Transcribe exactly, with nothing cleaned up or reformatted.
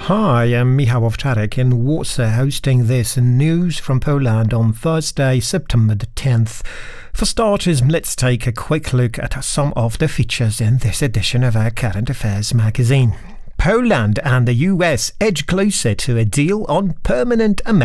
Hi, I'm Michał Owczarek in Warsaw, hosting this news from Poland on Thursday, September the tenth. For starters, let's take a quick look at some of the features in this edition of our Current Affairs magazine. Poland and the U S edge closer to a deal on permanent American